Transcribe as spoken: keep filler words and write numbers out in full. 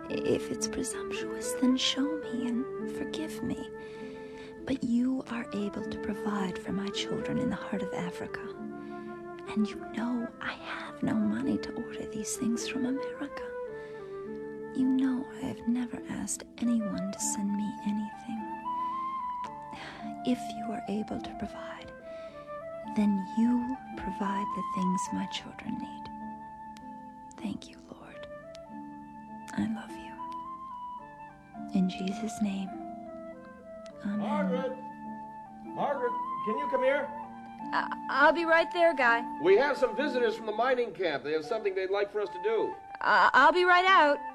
If it's presumptuous, then show me and forgive me. But you are able to provide for my children in the heart of Africa. And you know I have no money to order these things from America. You know I have never asked anyone to send me anything. If you are able to provide, then you provide the things my children need. Thank you, Lord. I love you. In Jesus' name, amen. Margaret! Margaret, can you come here? I- I'll be right there, Guy. We have some visitors from the mining camp. They have something they'd like for us to do. I- I'll be right out.